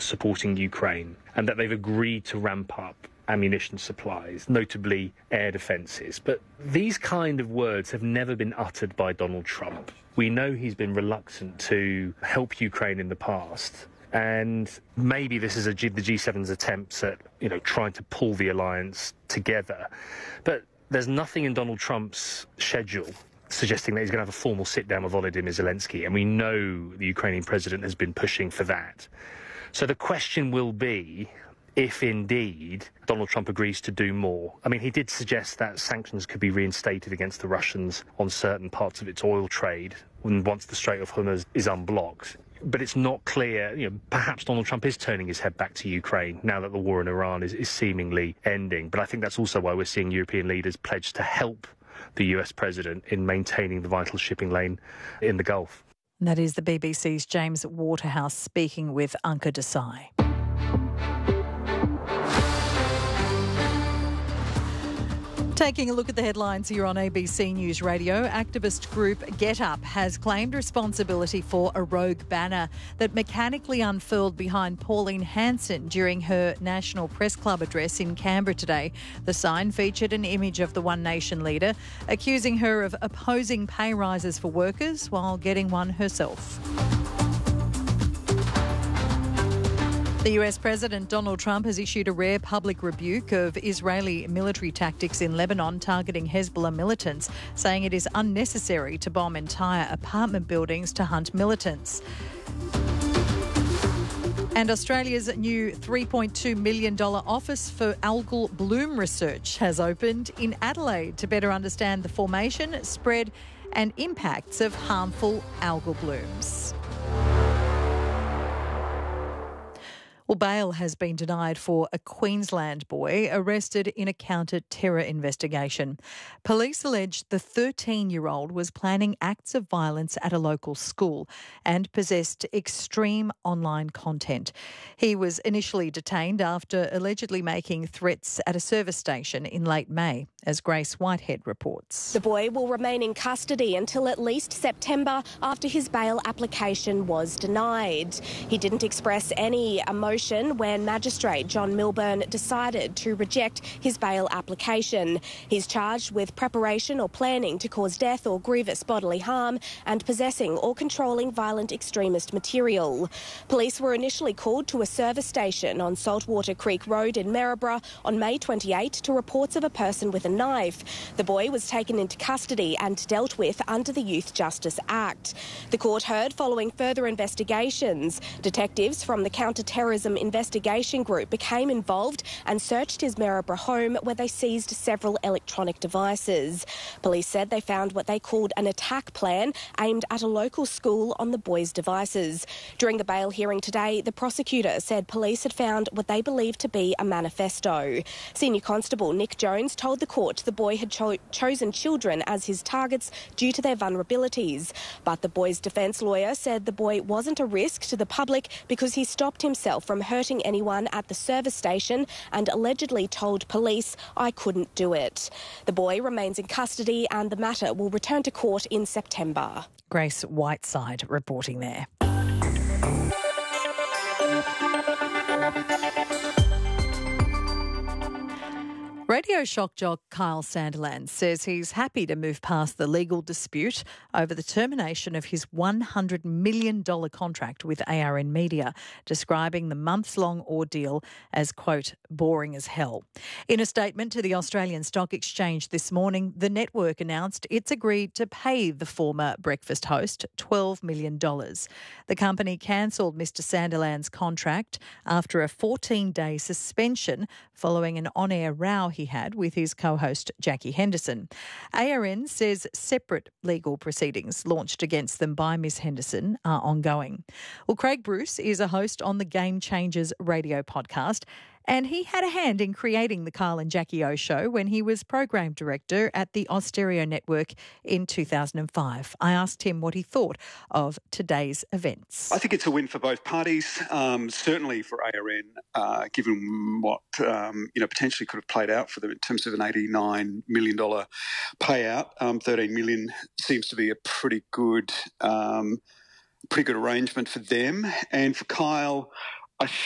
supporting Ukraine and that they've agreed to ramp up ammunition supplies, notably air defences. But these kind of words have never been uttered by Donald Trump. We know he's been reluctant to help Ukraine in the past. And maybe this is the G7's attempts at, trying to pull the alliance together. But there's nothing in Donald Trump's schedule suggesting that he's going to have a formal sit-down with Volodymyr Zelensky. And we know the Ukrainian president has been pushing for that. So the question will be if indeed Donald Trump agrees to do more. I mean, he did suggest that sanctions could be reinstated against the Russians on certain parts of its oil trade once the Strait of Hormuz is unblocked. But it's not clear, perhaps Donald Trump is turning his head back to Ukraine now that the war in Iran is seemingly ending. But I think that's also why we're seeing European leaders pledge to help the US president in maintaining the vital shipping lane in the Gulf. And that is the BBC's James Waterhouse speaking with Anka Desai. Taking a look at the headlines here on ABC News Radio, activist group GetUp has claimed responsibility for a rogue banner that mechanically unfurled behind Pauline Hanson during her National Press Club address in Canberra today. The sign featured an image of the One Nation leader, accusing her of opposing pay rises for workers while getting one herself. The US President Donald Trump has issued a rare public rebuke of Israeli military tactics in Lebanon targeting Hezbollah militants, saying it is unnecessary to bomb entire apartment buildings to hunt militants. And Australia's new $3.2 million Office for Algal Bloom Research has opened in Adelaide to better understand the formation, spread and impacts of harmful algal blooms. Well, bail has been denied for a Queensland boy arrested in a counter-terror investigation. Police allege the 13-year-old was planning acts of violence at a local school and possessed extreme online content. He was initially detained after allegedly making threats at a service station in late May, as Grace Whitehead reports. The boy will remain in custody until at least September after his bail application was denied. He didn't express any emotion when Magistrate John Milburn decided to reject his bail application. He's charged with preparation or planning to cause death or grievous bodily harm and possessing or controlling violent extremist material. Police were initially called to a service station on Saltwater Creek Road in Maryborough on May 28 to reports of a person with a knife. The boy was taken into custody and dealt with under the Youth Justice Act. The court heard following further investigations. Detectives from the Counter-Terrorism Investigation Group became involved and searched his Maryborough home, where they seized several electronic devices. Police said they found what they called an attack plan aimed at a local school on the boy's devices. During the bail hearing today, the prosecutor said police had found what they believed to be a manifesto. Senior Constable Nick Jones told the court the boy had chosen children as his targets due to their vulnerabilities. But the boy's defence lawyer said the boy wasn't a risk to the public because he stopped himself from hurting anyone at the service station and allegedly told police, "I couldn't do it." The boy remains in custody and the matter will return to court in September. Grace Whiteside reporting there. Radio shock jock Kyle Sandilands says he's happy to move past the legal dispute over the termination of his $100 million contract with ARN Media, describing the months-long ordeal as, quote, boring as hell. In a statement to the Australian Stock Exchange this morning, the network announced it's agreed to pay the former breakfast host $12 million. The company cancelled Mr Sandilands' contract after a 14-day suspension following an on-air row he had with his co-host Jackie Henderson. ARN says separate legal proceedings launched against them by Ms Henderson are ongoing. Well, Craig Bruce is a host on the Game Changers radio podcast, and he had a hand in creating the Kyle and Jackie O show when he was program director at the Austereo Network in 2005. I asked him what he thought of today's events. I think it's a win for both parties, certainly for ARN, given what potentially could have played out for them in terms of an $89 million payout. $13 million seems to be a pretty good arrangement for them. And for Kyle, I